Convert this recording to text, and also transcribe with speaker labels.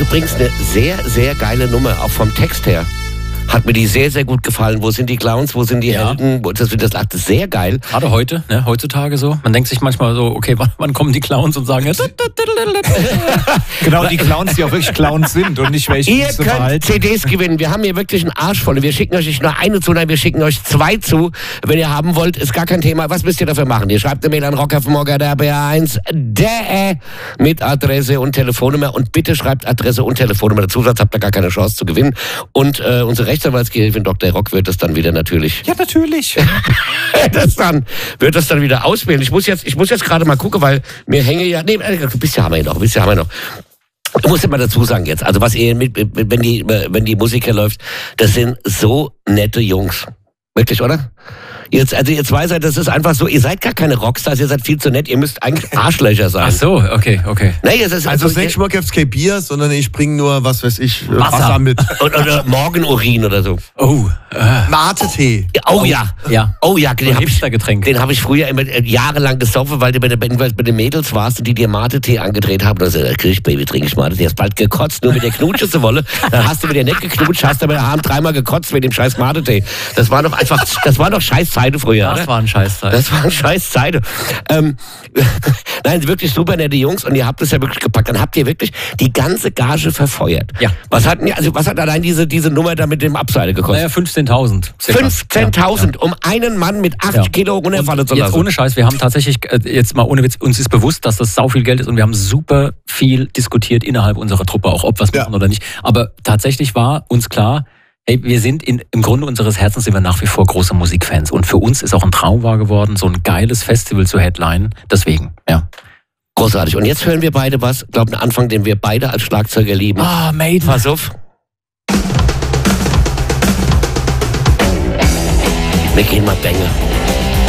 Speaker 1: übrigens eine sehr, sehr geile Nummer, auch vom Text her. Hat mir die sehr, sehr gut gefallen. Wo sind die Clowns, wo sind die Helden? Das ist sehr geil.
Speaker 2: Gerade heute, ne, heutzutage so. Man denkt sich manchmal so, okay, wann kommen die Clowns und sagen...
Speaker 3: Genau, die Clowns, die auch wirklich Clowns sind und nicht welche,
Speaker 1: Ihr könnt CDs gewinnen. Wir haben hier wirklich einen Arsch voll. Wir schicken euch nicht nur eine zu, nein, wir schicken euch 2 zu. Wenn ihr haben wollt, ist gar kein Thema. Was müsst ihr dafür machen? Ihr schreibt eine Mail an rockerfmorgen@1.de mit Adresse und Telefonnummer. Und bitte schreibt Adresse und Telefonnummer dazu, sonst habt ihr gar keine Chance zu gewinnen. Und unsere Rechtsanwaltsgehilfin Dr. Rock wird das dann wieder natürlich...
Speaker 3: Ja, natürlich.
Speaker 1: wird das dann wieder auswählen. Ich muss jetzt gerade mal gucken, weil mir hänge ja... Nee, ein bisschen haben wir noch. Ich muss ja mal dazu sagen jetzt, also was ihr wenn die Musik hier läuft, das sind so nette Jungs. Wirklich, oder? Ihr zwei seid, das ist einfach so, ihr seid gar keine Rockstars, ihr seid viel zu nett, ihr müsst eigentlich Arschlöcher sein.
Speaker 2: Ach so, okay.
Speaker 1: Nee, es ist
Speaker 4: also das nächste Mal gibt es kein Bier, sondern ich bringe nur, was weiß ich, Wasser mit.
Speaker 1: Oder Morgenurin oder so.
Speaker 2: Oh.
Speaker 4: Mate-Tee.
Speaker 1: Oh ja. Oh ja, den habe ich früher immer jahrelang gesoffen, weil du bei den Mädels warst und die dir Mate-Tee angedreht haben. Und dann sagst du, Baby, trinke ich Mate-Tee. Hast bald gekotzt, nur mit der Knutsche zu wollen. Dann hast du mit der nicht geknutscht, hast aber abends 3-mal gekotzt mit dem scheiß Mate-Tee. Das war doch scheiß Zeiten früher,
Speaker 2: Das war ein Scheißzeit.
Speaker 1: Das war ein Scheißzeit. Nein, wirklich super nette Jungs und ihr habt es ja wirklich gepackt. Dann habt ihr wirklich die ganze Gage verfeuert.
Speaker 2: Ja.
Speaker 1: Was hat allein diese Nummer da mit dem Abseil gekostet?
Speaker 2: Naja, 15.000.
Speaker 1: 15.000, um einen Mann mit 8 Kilo runterfallen zu lassen.
Speaker 2: Jetzt ohne Scheiß, wir haben tatsächlich, jetzt mal ohne Witz, uns ist bewusst, dass das sau viel Geld ist und wir haben super viel diskutiert innerhalb unserer Truppe, auch ob wir es machen oder nicht. Aber tatsächlich war uns klar, hey, wir sind im Grunde unseres Herzens sind wir nach wie vor große Musikfans. Und für uns ist auch ein Traum wahr geworden, so ein geiles Festival zu headlinen. Deswegen, ja.
Speaker 1: Großartig. Und jetzt hören wir beide was, glaube einen Anfang, den wir beide als Schlagzeuger lieben.
Speaker 2: Maiden.
Speaker 1: Pass auf. Wir gehen mal Bänge.